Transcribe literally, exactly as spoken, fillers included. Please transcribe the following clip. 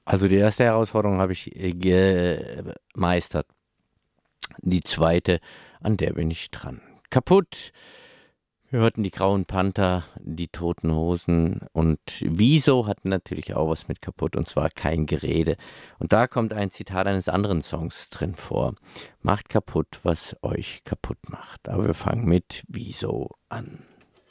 Also die erste Herausforderung habe ich äh, gemeistert. Die zweite, an der bin ich dran. Kaputt. Wir hörten die Grauen Panther, die Toten Hosen und Wieso hat natürlich auch was mit kaputt und zwar kein Gerede. Und da kommt ein Zitat eines anderen Songs drin vor. Macht kaputt, was euch kaputt macht. Aber wir fangen mit Wieso an.